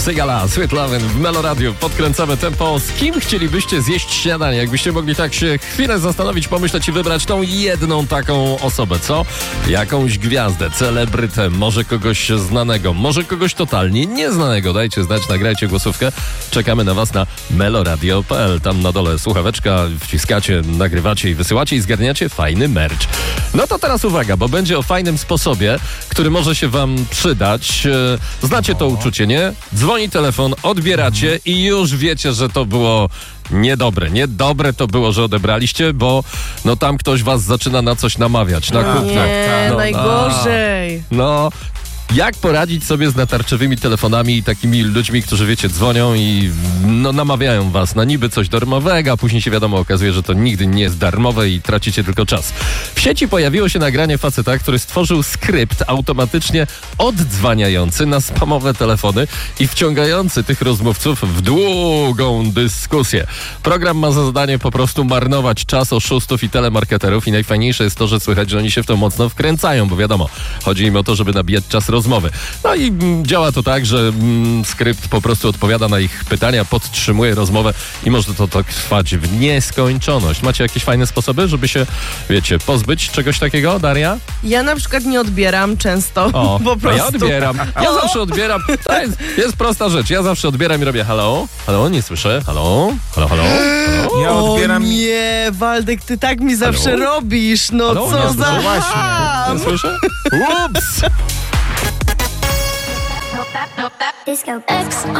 Sigala, Sweet Lovin' w Meloradiu. Podkręcamy tempo. Z kim chcielibyście zjeść śniadanie? Jakbyście mogli tak się chwilę zastanowić, pomyśleć i wybrać tą jedną taką osobę, co? Jakąś gwiazdę, celebrytę, może kogoś znanego, może kogoś totalnie nieznanego. Dajcie znać, nagrajcie głosówkę. Czekamy na was na meloradio.pl. Tam na dole słuchaweczka, wciskacie, nagrywacie i wysyłacie i zgarniacie fajny merch. No to teraz uwaga, bo będzie o fajnym sposobie, który może się wam przydać. Znacie to uczucie, nie? Dzwoni telefon, odbieracie i już wiecie, że to było niedobre. Niedobre to było, że odebraliście, bo no tam ktoś was zaczyna na coś namawiać, na kupno. Nie, najgorzej. Jak poradzić sobie z natarczywymi telefonami i takimi ludźmi, którzy, wiecie, dzwonią i namawiają was na niby coś darmowego, a później się wiadomo okazuje, że to nigdy nie jest darmowe i tracicie tylko czas. W sieci pojawiło się nagranie faceta, który stworzył skrypt automatycznie oddzwaniający na spamowe telefony i wciągający tych rozmówców w długą dyskusję. Program ma za zadanie po prostu marnować czas oszustów i telemarketerów i najfajniejsze jest to, że słychać, że oni się w to mocno wkręcają, bo wiadomo, chodzi im o to, żeby nabijać czas rozmowy. No i działa to tak, że skrypt po prostu odpowiada na ich pytania, podtrzymuje rozmowę i może to trwać w nieskończoność. Macie jakieś fajne sposoby, żeby się, wiecie, pozbyć czegoś takiego, Daria? Ja na przykład nie odbieram często, po prostu. Ja odbieram. Ja zawsze odbieram. To jest prosta rzecz. Ja zawsze odbieram i robię halo? Halo, nie słyszę. Halo? Halo, halo? Halo? Ja odbieram. O nie, Waldek, ty tak mi zawsze Halo? robisz. No Halo? co Nie za słyszę. ham. Nie słyszę? Ups! Disco X